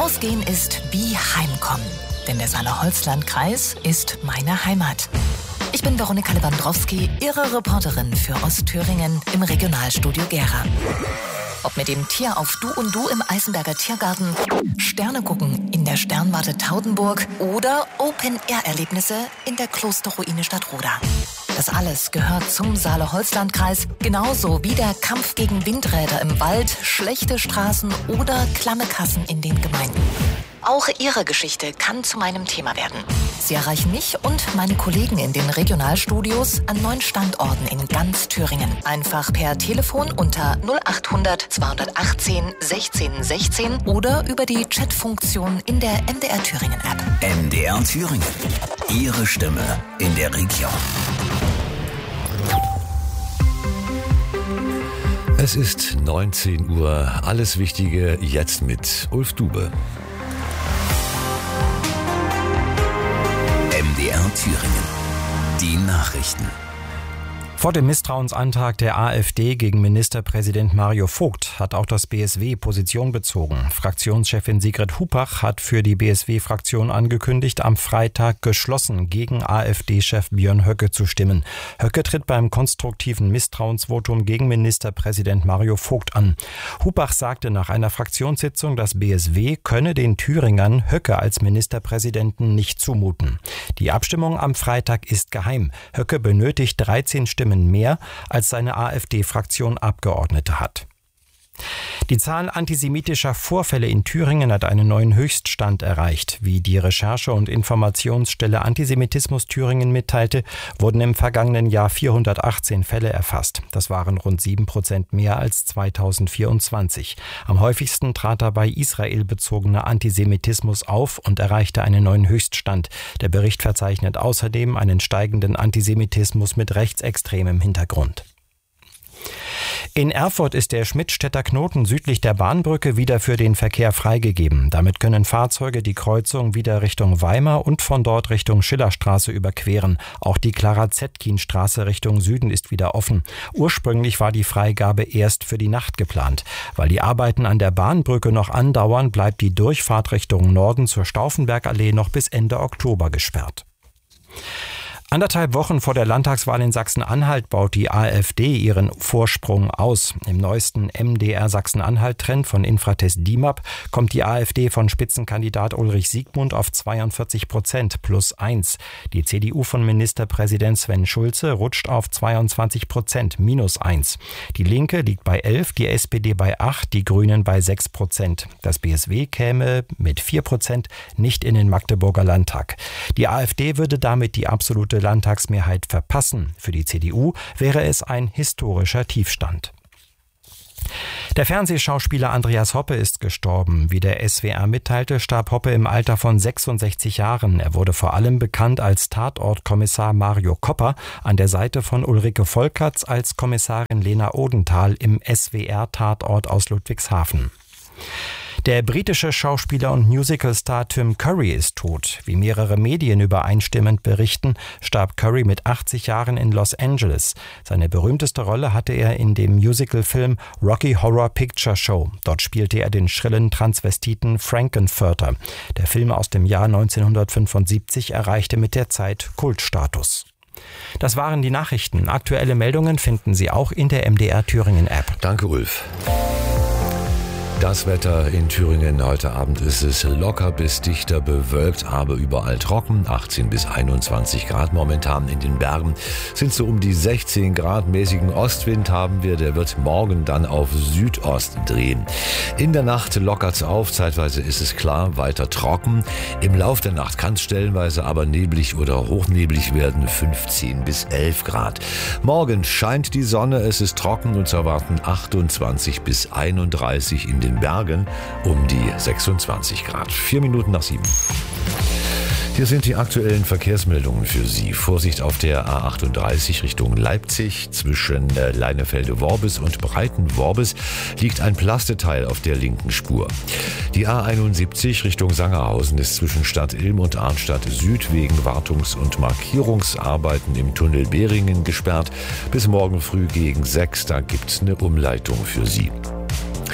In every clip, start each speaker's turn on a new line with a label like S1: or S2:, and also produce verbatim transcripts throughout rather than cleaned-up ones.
S1: Rausgehen ist wie Heimkommen, denn der Saale-Holzland-Kreis ist meine Heimat. Ich bin Veronika Lewandowski, Ihre Reporterin für Ostthüringen im Regionalstudio Gera. Ob mit dem Tier auf Du und Du im Eisenberger Tiergarten, Sterne gucken in der Sternwarte Taudenburg oder Open-Air-Erlebnisse in der Klosterruine Stadtroda. Das alles gehört zum Saale-Holzland-Kreis, genauso wie der Kampf gegen Windräder im Wald, schlechte Straßen oder klamme Kassen in den Gemeinden. Auch Ihre Geschichte kann zu meinem Thema werden. Sie erreichen mich und meine Kollegen in den Regionalstudios an neun Standorten in ganz Thüringen. Einfach per Telefon unter null achthundert zweihundertachtzehn sechzehn sechzehn oder über die Chatfunktion in der M D R Thüringen App.
S2: M D R Thüringen. Ihre Stimme in der Region.
S3: Es ist neunzehn Uhr. Alles Wichtige jetzt mit Ulf Dube.
S2: M D R Thüringen. Die Nachrichten.
S4: Vor dem Misstrauensantrag der AfD gegen Ministerpräsident Mario Vogt hat auch das B S W Position bezogen. Fraktionschefin Sigrid Hupach hat für die B S W-Fraktion angekündigt, am Freitag geschlossen gegen AfD-Chef Björn Höcke zu stimmen. Höcke tritt beim konstruktiven Misstrauensvotum gegen Ministerpräsident Mario Vogt an. Hupach sagte nach einer Fraktionssitzung, das B S W könne den Thüringern Höcke als Ministerpräsidenten nicht zumuten. Die Abstimmung am Freitag ist geheim. Höcke benötigt dreizehn Stimmen mehr, als seine AfD-Fraktion Abgeordnete hat. Die Zahl antisemitischer Vorfälle in Thüringen hat einen neuen Höchststand erreicht. Wie die Recherche- und Informationsstelle Antisemitismus Thüringen mitteilte, wurden im vergangenen Jahr vierhundertachtzehn Fälle erfasst. Das waren rund sieben Prozent mehr als zweitausendvierundzwanzig. Am häufigsten trat dabei israelbezogener Antisemitismus auf und erreichte einen neuen Höchststand. Der Bericht verzeichnet außerdem einen steigenden Antisemitismus mit rechtsextremem Hintergrund. In Erfurt ist der Schmidtstädter Knoten südlich der Bahnbrücke wieder für den Verkehr freigegeben. Damit können Fahrzeuge die Kreuzung wieder Richtung Weimar und von dort Richtung Schillerstraße überqueren. Auch die Clara-Zetkin-Straße Richtung Süden ist wieder offen. Ursprünglich war die Freigabe erst für die Nacht geplant. Weil die Arbeiten an der Bahnbrücke noch andauern, bleibt die Durchfahrt Richtung Norden zur Stauffenbergallee noch bis Ende Oktober gesperrt. Anderthalb Wochen vor der Landtagswahl in Sachsen-Anhalt baut die AfD ihren Vorsprung aus. Im neuesten M D R Sachsen-Anhalt-Trend von Infratest D I M A P kommt die AfD von Spitzenkandidat Ulrich Siegmund auf zweiundvierzig Prozent plus eins. Die C D U von Ministerpräsident Sven Schulze rutscht auf zweiundzwanzig Prozent minus eins. Die Linke liegt bei elf, die S P D bei acht, die Grünen bei sechs Prozent. Das B S W käme mit vier Prozent nicht in den Magdeburger Landtag. Die AfD würde damit die absolute Landtagsmehrheit verpassen. Für die C D U wäre es ein historischer Tiefstand. Der Fernsehschauspieler Andreas Hoppe ist gestorben. Wie der S W R mitteilte, starb Hoppe im Alter von sechsundsechzig Jahren. Er wurde vor allem bekannt als Tatortkommissar Mario Kopper an der Seite von Ulrike Volkerts als Kommissarin Lena Odenthal im S W R-Tatort aus Ludwigshafen. Der britische Schauspieler und Musicalstar Tim Curry ist tot. Wie mehrere Medien übereinstimmend berichten, starb Curry mit achtzig Jahren in Los Angeles. Seine berühmteste Rolle hatte er in dem Musicalfilm Rocky Horror Picture Show. Dort spielte er den schrillen Transvestiten Frankenfurter. Der Film aus dem Jahr neunzehnhundertfünfundsiebzig erreichte mit der Zeit Kultstatus. Das waren die Nachrichten. Aktuelle Meldungen finden Sie auch in der M D R Thüringen App.
S3: Danke, Ulf. Das Wetter in Thüringen heute Abend ist es locker bis dichter bewölkt, aber überall trocken. achtzehn bis einundzwanzig Grad momentan in den Bergen. Sind so um die sechzehn Grad. Mäßigen Ostwind haben wir. Der wird morgen dann auf Südost drehen. In der Nacht lockert's auf. Zeitweise ist es klar, weiter trocken. Im Lauf der Nacht kann es stellenweise aber neblig oder hochneblig werden. fünfzehn bis elf Grad. Morgen scheint die Sonne. Es ist trocken und zu erwarten achtundzwanzig bis einunddreißig in den Bergen um die sechsundzwanzig Grad. Vier Minuten nach sieben. Hier sind die aktuellen Verkehrsmeldungen für Sie. Vorsicht auf der A achtunddreißig Richtung Leipzig. Zwischen Leinefelde-Worbis und Breiten-Worbis liegt ein Plasteteil auf der linken Spur. Die A einundsiebzig Richtung Sangerhausen ist zwischen Stadt Ilm und Arnstadt Süd wegen Wartungs- und Markierungsarbeiten im Tunnel Behringen gesperrt. Bis morgen früh gegen sechs, da gibt's eine Umleitung für Sie.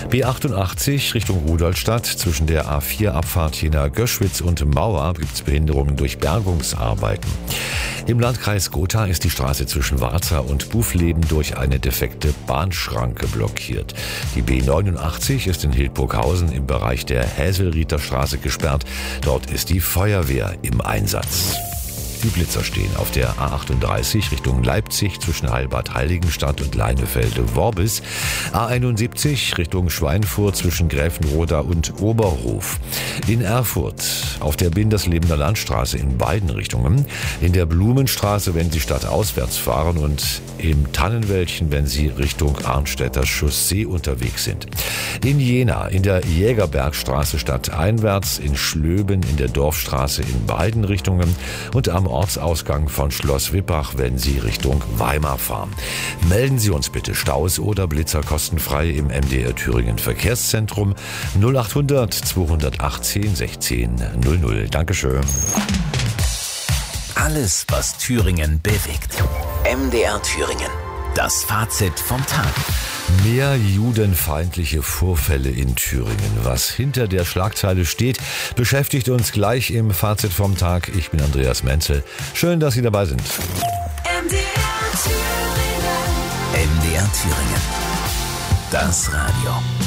S3: B achtundachtzig Richtung Rudolstadt. Zwischen der A vier Abfahrt Jena-Göschwitz und Mauer gibt es Behinderungen durch Bergungsarbeiten. Im Landkreis Gotha ist die Straße zwischen Warza und Bufleben durch eine defekte Bahnschranke blockiert. Die B neunundachtzig ist in Hildburghausen im Bereich der Häselrieder Straße gesperrt. Dort ist die Feuerwehr im Einsatz. Die Blitzer stehen auf der A achtunddreißig Richtung Leipzig zwischen Heilbad Heiligenstadt und Leinefelde-Worbis. A einundsiebzig Richtung Schweinfurt zwischen Gräfenroda und Oberhof. In Erfurt auf der Binderslebener Landstraße in beiden Richtungen. In der Blumenstraße, wenn Sie stadtauswärts fahren, und im Tannenwäldchen, wenn Sie Richtung Arnstädter Chaussee unterwegs sind. In Jena in der Jägerbergstraße stadteinwärts, in Schlöben in der Dorfstraße in beiden Richtungen und am Ortsausgang von Schloss Wippach, wenn Sie Richtung Weimar fahren. Melden Sie uns bitte Staus oder Blitzer kostenfrei im M D R Thüringen Verkehrszentrum null achthundert zweihundertachtzehn sechzehn null null. Dankeschön.
S2: Alles, was Thüringen bewegt. M D R Thüringen. Das Fazit vom Tag.
S3: Mehr judenfeindliche Vorfälle in Thüringen. Was hinter der Schlagzeile steht, beschäftigt uns gleich im Fazit vom Tag. Ich bin Andreas Menzel. Schön, dass Sie dabei sind.
S2: M D R Thüringen. M D R Thüringen. Das Radio.